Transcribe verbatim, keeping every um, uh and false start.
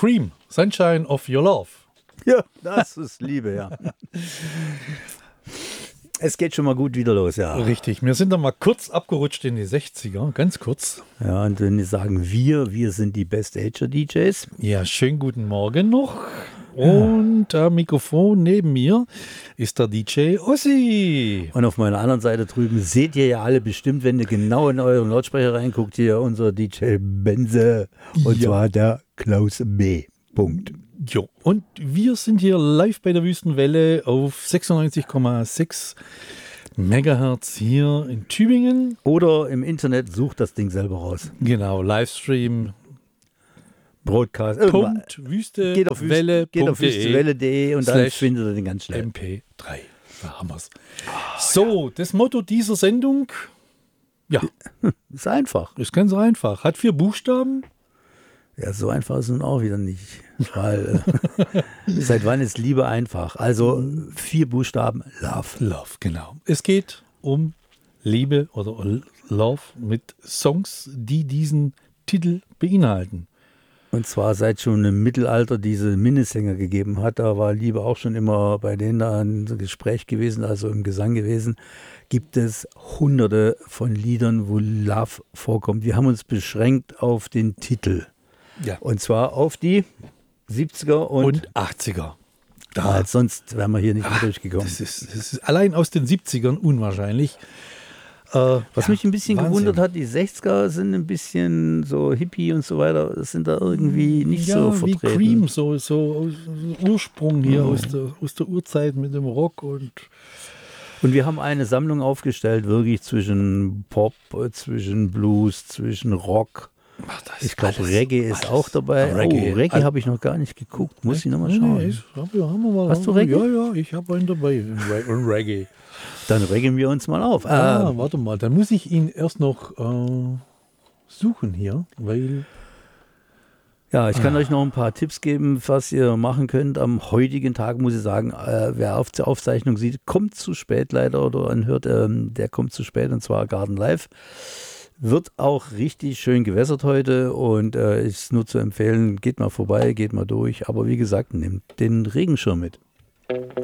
Cream, Sunshine of Your Love. Ja, das ist Liebe, ja. Es geht schon mal gut wieder los, ja. Richtig, wir sind da mal kurz abgerutscht in die sechziger, ganz kurz. Ja, und wenn die sagen wir, wir sind die Best Ager D Js. Ja, schönen guten Morgen noch. Und am Mikrofon neben mir ist der D J Ossi. Und auf meiner anderen Seite drüben seht ihr ja alle bestimmt, wenn ihr genau in euren Lautsprecher reinguckt, hier unser D J Benze. Und Ja. zwar der Klaus B. Punkt. Jo. Und wir sind hier live bei der Wüstenwelle auf sechsundneunzig Komma sechs Megahertz hier in Tübingen. Oder im Internet, sucht das Ding selber raus. Genau, Livestream. Broadcast. irgendwann. Punkt, Wüste, Geht auf, Welle, Wüste, geht auf wüstewelle punkt de und dann slash findet ihr den ganz schnell. M P drei. Da haben wir's. So, das Motto dieser Sendung, ja, Ist einfach. ist ganz einfach. Hat vier Buchstaben. Ja, so einfach ist es nun auch wieder nicht. Weil, äh, seit wann ist Liebe einfach? Also vier Buchstaben, Love. Love, genau. Es geht um Liebe oder Love mit Songs, die diesen Titel beinhalten. Und zwar seit schon im Mittelalter diese Minnesänger gegeben hat, da war Liebe auch schon immer bei denen da ein Gespräch gewesen, also im Gesang gewesen, gibt es hunderte von Liedern, wo Love vorkommt. Wir haben uns beschränkt auf den Titel. Ja. Und zwar auf die siebziger und, Und achtziger. da, Da, sonst wären wir hier nicht mehr Ach, durchgekommen. das ist, das ist allein aus den siebzigern unwahrscheinlich. Äh, Was ja, mich ein bisschen Wahnsinn. gewundert hat, die sechziger sind ein bisschen so Hippie und so weiter, das sind da irgendwie nicht ja, so wie vertreten. Cream, so, so aus- Ursprung hier aus, der, aus der Urzeit mit dem Rock und Und wir haben eine Sammlung aufgestellt, wirklich zwischen Pop, äh, zwischen Blues, zwischen Rock. ach, das Ich glaube, alles- Reggae ist alles. auch dabei. Ah, Reggae. Oh, Reggae Also- habe ich noch gar nicht geguckt. Muss ich nochmal Nee, schauen. nee, ist- hab- ja, haben wir mal, Hast du haben wir- Reggae? Ja, ja, ich habe einen dabei. Ein Re- ein Reggae. Dann reggen wir uns mal auf. Ah, Äh, warte mal, dann muss ich ihn erst noch äh, suchen hier, weil ja, ich Ah. kann euch noch ein paar Tipps geben, was ihr machen könnt. Am heutigen Tag muss ich sagen, äh, wer auf der Aufzeichnung sieht, kommt zu spät leider oder anhört, ähm, der kommt zu spät, und zwar Garden Live. Wird auch richtig schön gewässert heute und äh, ist nur zu empfehlen, geht mal vorbei, geht mal durch. Aber wie gesagt, nehmt den Regenschirm mit.